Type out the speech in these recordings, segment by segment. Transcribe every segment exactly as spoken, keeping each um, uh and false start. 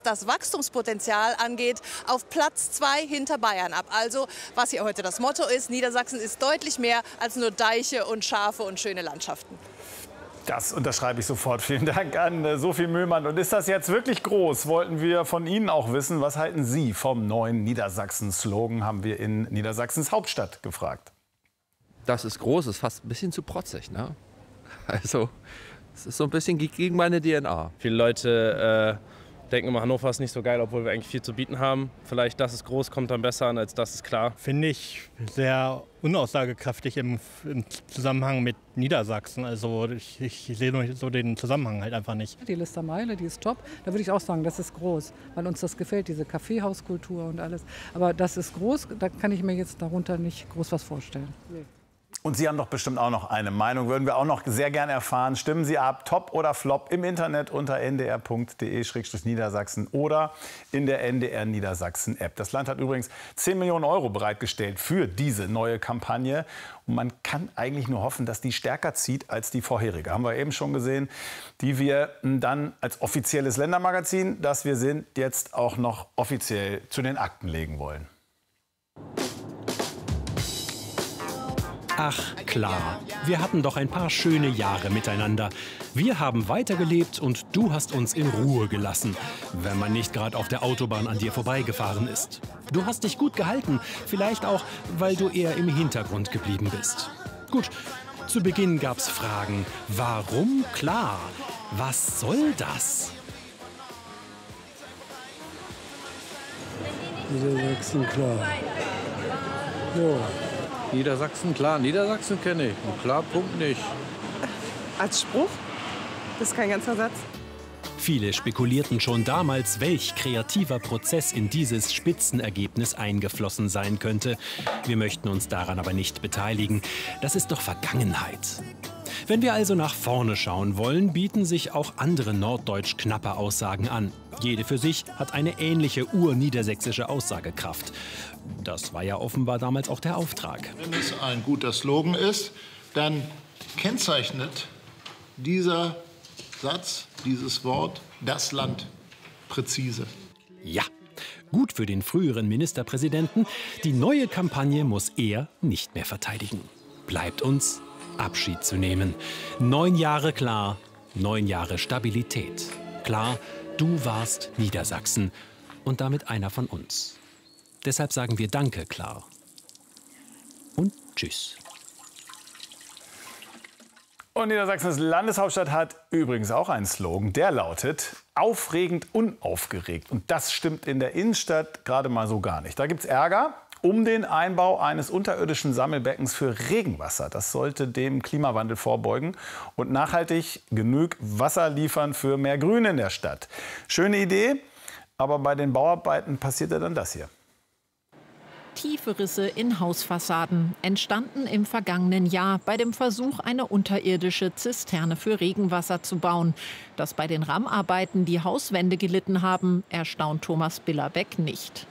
das Wachstumspotenzial angeht, auf Platz zwei hinter Bayern ab. Also, was hier heute das Motto ist, Niedersachsen ist deutlich mehr als nur Deiche und Schafe und schöne Landschaften. Das unterschreibe ich sofort. Vielen Dank an Sophie Mühlmann. Und ist das jetzt wirklich groß? Wollten wir von Ihnen auch wissen. Was halten Sie vom neuen Niedersachsen-Slogan? Haben wir in Niedersachsens Hauptstadt gefragt. Das ist groß, ist fast ein bisschen zu protzig, ne? Also, es ist so ein bisschen gegen meine D N A. Viele Leute äh denken immer, Hannover ist nicht so geil, obwohl wir eigentlich viel zu bieten haben. Vielleicht das ist groß, kommt dann besser an, als das ist klar. Finde ich sehr unaussagekräftig im, im Zusammenhang mit Niedersachsen. Also ich, ich sehe nur so den Zusammenhang halt einfach nicht. Die Listermeile, die ist top. Da würde ich auch sagen, das ist groß, weil uns das gefällt, diese Kaffeehauskultur und alles. Aber das ist groß, da kann ich mir jetzt darunter nicht groß was vorstellen. Nee. Und Sie haben doch bestimmt auch noch eine Meinung, würden wir auch noch sehr gerne erfahren. Stimmen Sie ab, Top oder Flop, im Internet unter n d r punkt d e slash niedersachsen oder in der N D R Niedersachsen App. Das Land hat übrigens zehn Millionen Euro bereitgestellt für diese neue Kampagne. Und man kann eigentlich nur hoffen, dass die stärker zieht als die vorherige. Haben wir eben schon gesehen, die wir dann als offizielles Ländermagazin, das wir sind, jetzt auch noch offiziell zu den Akten legen wollen. Ach klar, wir hatten doch ein paar schöne Jahre miteinander. Wir haben weitergelebt und du hast uns in Ruhe gelassen, wenn man nicht gerade auf der Autobahn an dir vorbeigefahren ist. Du hast dich gut gehalten, vielleicht auch, weil du eher im Hintergrund geblieben bist. Gut, zu Beginn gab's Fragen. Warum klar? Was soll das? Niedersachsen klar. Ja. Niedersachsen, klar. Niedersachsen kenne ich. Und klar, Punkt nicht. Als Spruch? Das ist kein ganzer Satz. Viele spekulierten schon damals, welch kreativer Prozess in dieses Spitzenergebnis eingeflossen sein könnte. Wir möchten uns daran aber nicht beteiligen. Das ist doch Vergangenheit. Wenn wir also nach vorne schauen wollen, bieten sich auch andere norddeutsch knappe Aussagen an. Jede für sich hat eine ähnliche urniedersächsische Aussagekraft. Das war ja offenbar damals auch der Auftrag. Wenn es ein guter Slogan ist, dann kennzeichnet dieser Satz, dieses Wort, das Land präzise. Ja, gut für den früheren Ministerpräsidenten. Die neue Kampagne muss er nicht mehr verteidigen. Bleibt uns Abschied zu nehmen. Neun Jahre klar, neun Jahre Stabilität. Klar, du warst Niedersachsen und damit einer von uns. Deshalb sagen wir Danke, klar. Und Tschüss. Und Niedersachsens Landeshauptstadt hat übrigens auch einen Slogan, der lautet aufregend unaufgeregt. Und das stimmt in der Innenstadt gerade mal so gar nicht. Da gibt's Ärger um den Einbau eines unterirdischen Sammelbeckens für Regenwasser. Das sollte dem Klimawandel vorbeugen und nachhaltig genug Wasser liefern für mehr Grün in der Stadt. Schöne Idee, aber bei den Bauarbeiten passierte dann das hier. Tiefe Risse in Hausfassaden, entstanden im vergangenen Jahr bei dem Versuch, eine unterirdische Zisterne für Regenwasser zu bauen. Dass bei den Rammarbeiten die Hauswände gelitten haben, erstaunt Thomas Billerbeck nicht.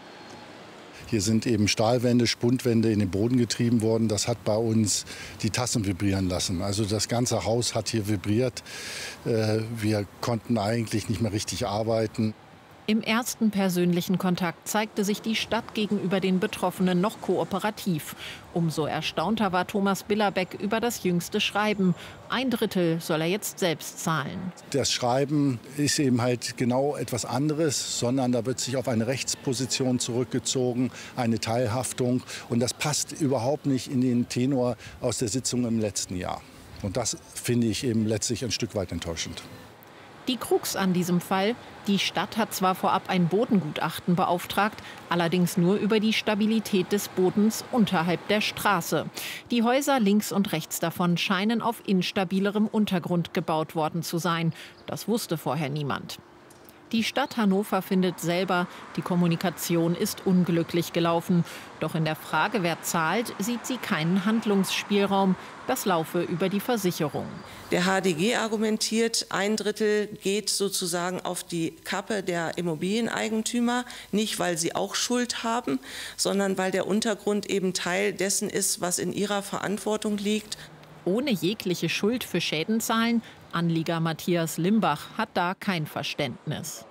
Hier sind eben Stahlwände, Spundwände in den Boden getrieben worden. Das hat bei uns die Tassen vibrieren lassen. Also das ganze Haus hat hier vibriert. Wir konnten eigentlich nicht mehr richtig arbeiten. Im ersten persönlichen Kontakt zeigte sich die Stadt gegenüber den Betroffenen noch kooperativ. Umso erstaunter war Thomas Billerbeck über das jüngste Schreiben. Ein Drittel soll er jetzt selbst zahlen. Das Schreiben ist eben halt genau etwas anderes, sondern da wird sich auf eine Rechtsposition zurückgezogen, eine Teilhaftung. Und das passt überhaupt nicht in den Tenor aus der Sitzung im letzten Jahr. Und das finde ich eben letztlich ein Stück weit enttäuschend. Die Krux an diesem Fall: Die Stadt hat zwar vorab ein Bodengutachten beauftragt, allerdings nur über die Stabilität des Bodens unterhalb der Straße. Die Häuser links und rechts davon scheinen auf instabilerem Untergrund gebaut worden zu sein. Das wusste vorher niemand. Die Stadt Hannover findet selber, die Kommunikation ist unglücklich gelaufen. Doch in der Frage, wer zahlt, sieht sie keinen Handlungsspielraum. Das laufe über die Versicherung. Der H D G argumentiert, ein Drittel geht sozusagen auf die Kappe der Immobilieneigentümer, nicht weil sie auch Schuld haben, sondern weil der Untergrund eben Teil dessen ist, was in ihrer Verantwortung liegt. Ohne jegliche Schuld für Schäden zahlen? Anlieger Matthias Limbach hat da kein Verständnis.